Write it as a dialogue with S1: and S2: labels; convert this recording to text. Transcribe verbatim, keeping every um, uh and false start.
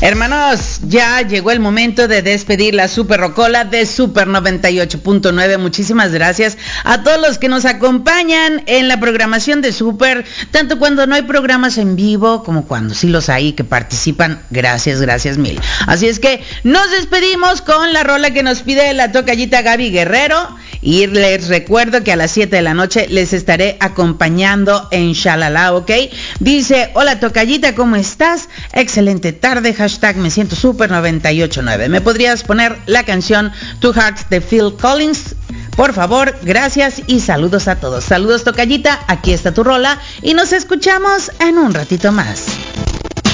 S1: Hermanos, ya llegó el momento de despedir la Super Rocola de Super noventa y ocho punto nueve. Muchísimas gracias a todos los que nos acompañan en la programación de Super, tanto cuando no hay programas en vivo como cuando sí los hay, que participan. Gracias, gracias mil. Así es que nos despedimos con la rola que nos pide la tocallita Gaby Guerrero. Y les recuerdo que a las siete de la noche les estaré acompañando en Shalala, ¿ok? Dice, hola tocallita, ¿cómo estás? Excelente tarde, hashtag me siento super noventa y ocho punto nueve. ¿Me podrías poner la canción Two Hearts de Phil Collins? Por favor, gracias y saludos a todos. Saludos tocallita, aquí está tu rola y nos escuchamos en un ratito más.